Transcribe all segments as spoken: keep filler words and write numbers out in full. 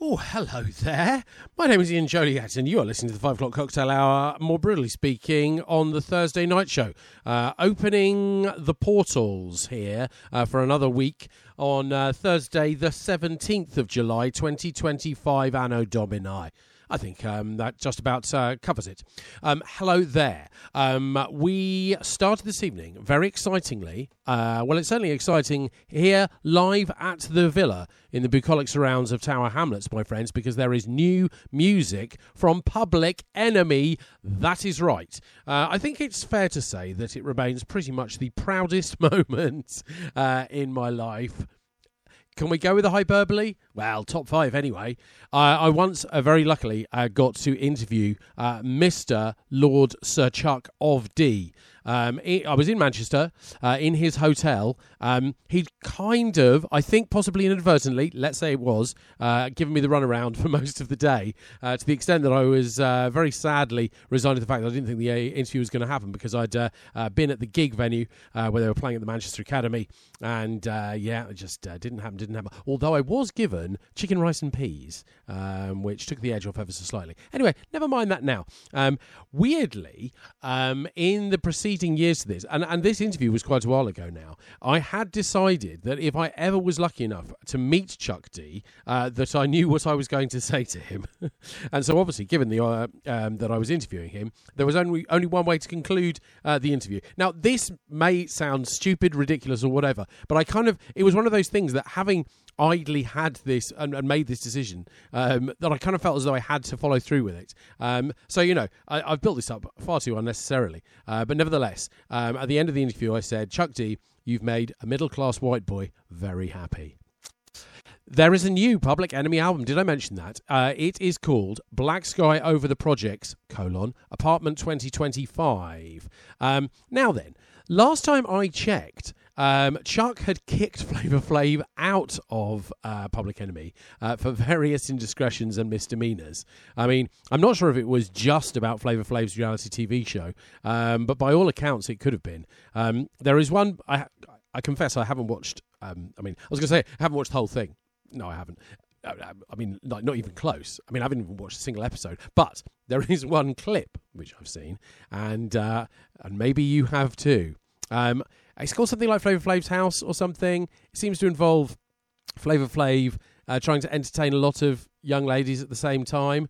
Oh, hello there. My name is Ian Joliet, and you are listening to the five o'clock Cocktail Hour, more brutally speaking, on the Thursday night show. Uh, opening the portals here uh, for another week on uh, Thursday, the seventeenth of July, twenty twenty-five, Anno Domini. I think um, that just about uh, covers it. Um, hello there. Um, we started this evening, very excitingly, uh, well, it's certainly exciting here, live at the Villa in the bucolic surrounds of Tower Hamlets, my friends, because there is new music from Public Enemy. That is right. Uh, I think it's fair to say that it remains pretty much the proudest moment uh, in my life. Can we go with the hyperbole? Well, top five anyway. Uh, I once, uh, very luckily, uh, got to interview uh, Mister Lord Sir Chuck of D. Um, I was in Manchester, uh, in his hotel. Um, he'd kind of, I think possibly inadvertently, let's say it was, uh, given me the runaround for most of the day, uh, to the extent that I was uh, very sadly resigned to the fact that I didn't think the uh, interview was going to happen because I'd uh, uh, been at the gig venue uh, where they were playing at the Manchester Academy, and uh, yeah, it just uh, didn't happen, didn't happen. Although I was given chicken, rice and peas, um, which took the edge off ever so slightly. Anyway, never mind that now. Um, weirdly, um, in the preceding years to this, and, and this interview was quite a while ago now, I had decided that if I ever was lucky enough to meet Chuck D, uh, that I knew what I was going to say to him. And so obviously, given the uh, um, that I was interviewing him, there was only only one way to conclude uh, the interview. Now, this may sound stupid, ridiculous, or whatever, but I kind of, it was one of those things that having idly had this and, and made this decision, um, that I kind of felt as though I had to follow through with it. Um, so, you know, I, I've built this up far too unnecessarily. Uh, but nevertheless, um, at the end of the interview, I said, Chuck D, you've made a middle-class white boy very happy. There is a new Public Enemy album. Did I mention that? Uh, it is called Black Sky Over the Projects, colon, Apartment twenty twenty-five. Um, now then, last time I checked, Um, Chuck had kicked Flavor Flav out of uh, Public Enemy uh, for various indiscretions and misdemeanors. I mean, I'm not sure if it was just about Flavor Flav's reality T V show, um, but by all accounts, it could have been. Um, there is one, I, I confess I haven't watched, um, I mean, I was going to say, I haven't watched the whole thing. No, I haven't. I mean, not, not even close. I mean, I haven't even watched a single episode. But there is one clip, which I've seen, and uh, and maybe you have too. Um, it's called something like Flavor Flav's House or something. It seems to involve Flavor Flav uh, trying to entertain a lot of young ladies at the same time.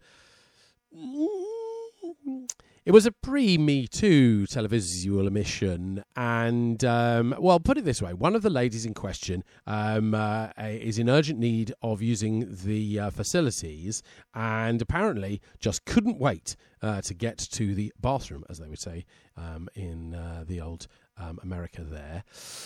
It was a pre-Me Too televisual emission, and, um, well, put it this way, one of the ladies in question um, uh, is in urgent need of using the uh, facilities, and apparently just couldn't wait uh, to get to the bathroom, as they would say um, in uh, the old um, America there.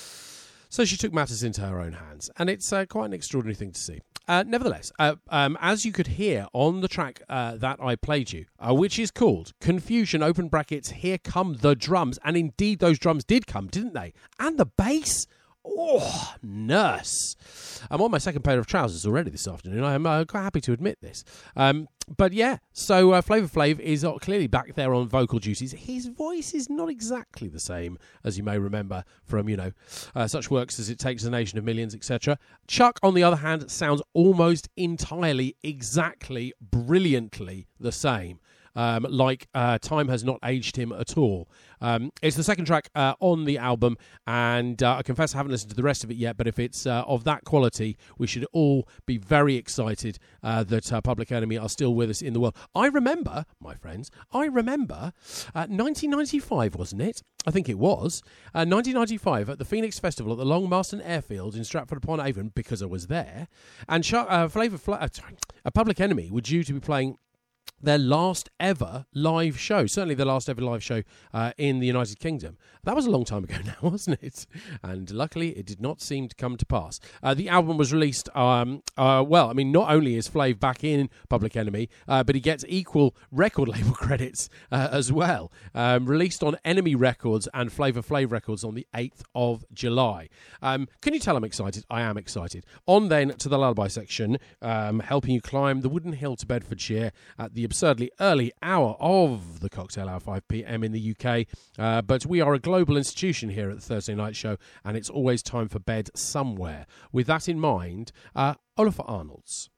So she took matters into her own hands, and it's uh, quite an extraordinary thing to see. Uh, nevertheless, uh, um, as you could hear on the track uh, that I played you, uh, which is called Confusion, open brackets, Here Come the Drums, and indeed those drums did come, didn't they? And the bass, oh, nurse. I'm on my second pair of trousers already this afternoon. I'm uh, quite happy to admit this. Um, but yeah, so uh, Flavor Flav is uh, clearly back there on vocal duties. His voice is not exactly the same, as you may remember from, you know, uh, such works as It Takes a Nation of Millions, et cetera. Chuck, on the other hand, sounds almost entirely, exactly, brilliantly the same. Um, like uh, time has not aged him at all. Um, it's the second track uh, on the album, and uh, I confess I haven't listened to the rest of it yet, but if it's uh, of that quality, we should all be very excited uh, that uh, Public Enemy are still with us in the world. I remember, my friends, I remember uh, nineteen ninety-five, wasn't it? I think it was. Uh, nineteen ninety-five at the Phoenix Festival at the Long Marston Airfield in Stratford-upon-Avon, because I was there, and Ch- uh, Flavor Flav, uh, sorry, uh, Public Enemy were due to be playing their last ever live show, certainly the last ever live show uh, in the United Kingdom. That was a long time ago now, wasn't it? And luckily, it did not seem to come to pass. Uh, the album was released, um, uh, well, I mean, not only is Flav back in Public Enemy, uh, but he gets equal record label credits uh, as well. Um, released on Enemy Records and Flavor Flav Records on the eighth of July. Um, can you tell I'm excited? I am excited. On then to the lullaby section, um, helping you climb the wooden hill to Bedfordshire at the absurdly early hour of the Cocktail Hour, five p.m. in the U K. Uh, but we are a global institution here at the Thursday Night Show, and it's always time for bed somewhere. With that in mind, uh, Olafur Arnalds.